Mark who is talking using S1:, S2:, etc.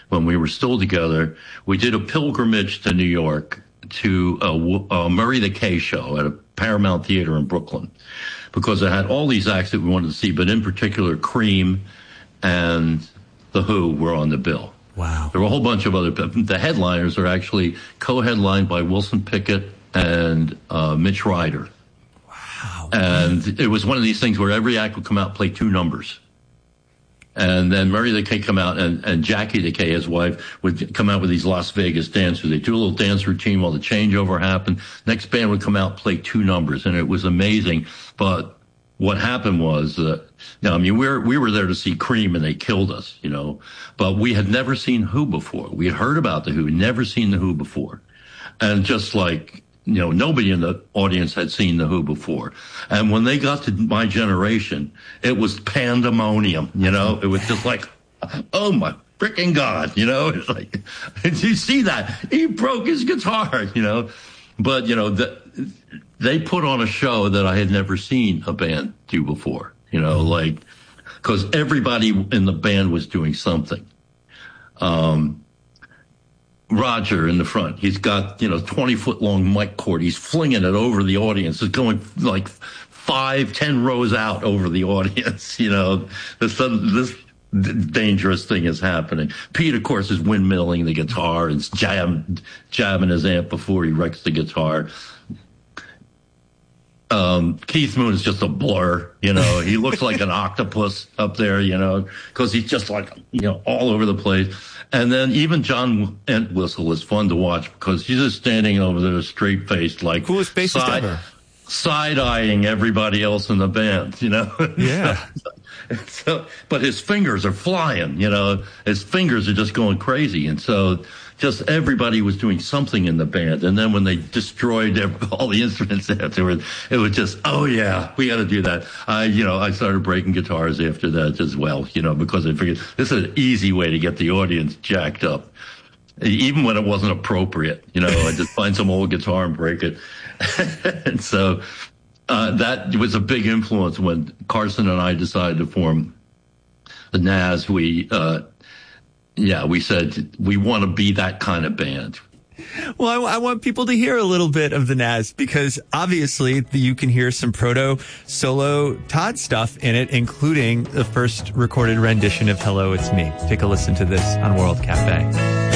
S1: when we were still together. We did a pilgrimage to New York to a Murray the K show at a Paramount Theater in Brooklyn, because it had all these acts that we wanted to see, but in particular, Cream and The Who were on the bill.
S2: Wow.
S1: There were a whole bunch of other, the headliners are actually co-headlined by Wilson Pickett and Mitch Ryder.
S2: Wow.
S1: And it was one of these things where every act would come out and play two numbers. And then Murray the K come out, and Jackie the K, his wife, would come out with these Las Vegas dancers. They do a little dance routine while the changeover happened. Next band would come out and play two numbers, and it was amazing. But what happened was, we were there to see Cream, and they killed us, But we had never seen Who before. We had heard about the Who, never seen the Who before. And just like, nobody in the audience had seen the Who before. And when they got to my generation, it was pandemonium, It was just like, oh my freaking God, It's like, did you see that? He broke his guitar, But, they put on a show that I had never seen a band do before, because everybody in the band was doing something. Roger in the front, he's got, 20-foot long mic cord. He's flinging it over the audience. It's going like 5-10 rows out over the audience. This dangerous thing is happening. Pete, of course, is windmilling the guitar and jabbing his amp before he wrecks the guitar. Keith Moon is just a blur, he looks like an octopus up there, because he's just like, all over the place. And then even John Entwistle is fun to watch because he's just standing over there straight faced, like
S2: coolest bassist ever,
S1: side-eyeing everybody else in the band,
S2: Yeah.
S1: So, but his fingers are flying, his fingers are just going crazy. And so just everybody was doing something in the band. And then when they destroyed all the instruments afterwards, it was just, oh yeah, we got to do that. I started breaking guitars after that as well, because I figured this is an easy way to get the audience jacked up. Even when it wasn't appropriate, I just find some old guitar and break it. And so, that was a big influence when Carson and I decided to form the Nazz. We said we want to be that kind of band.
S2: Well, I want people to hear a little bit of the Nazz because obviously you can hear some proto solo Todd stuff in it, including the first recorded rendition of Hello, It's Me. Take a listen to this on World Cafe.